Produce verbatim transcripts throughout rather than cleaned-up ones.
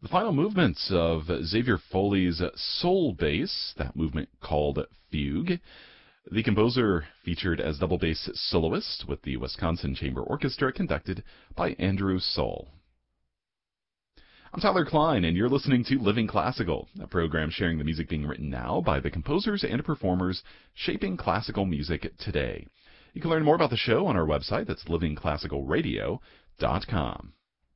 The final movements of Xavier Foley's Soul Bass, that movement called Fugue. The composer featured as double bass soloist with the Wisconsin Chamber Orchestra, conducted by Andrew Soll. I'm Tyler Klein, and you're listening to Living Classical, a program sharing the music being written now by the composers and performers shaping classical music today. You can learn more about the show on our website. That's living classical radio dot com.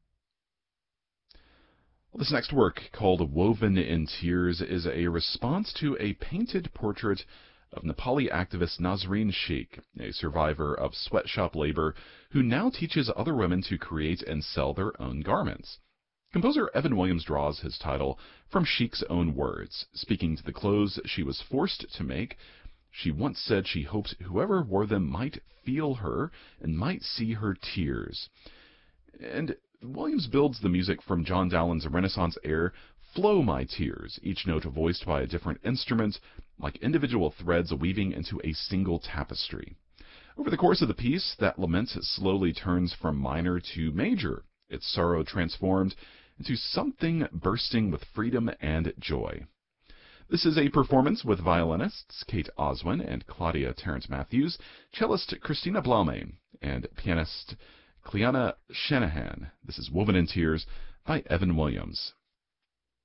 Well, this next work, called Woven in Tears, is a response to a painted portrait of Nepali activist Nazreen Sheikh, a survivor of sweatshop labor who now teaches other women to create and sell their own garments. Composer Evan Williams draws his title from Sheikh's own words. Speaking to the clothes she was forced to make, she once said she hoped whoever wore them might feel her and might see her tears. And Williams builds the music from John Dowland's Renaissance air, Flow My Tears, each note voiced by a different instrument, like individual threads weaving into a single tapestry. Over the course of the piece, that lament slowly turns from minor to major, its sorrow transformed into something bursting with freedom and joy. This is a performance with violinists Kate Oswin and Claudia Terrence-Matthews, cellist Christina Blaume, and pianist Cleanna Shanahan. This is Woven in Tears by Evan Williams.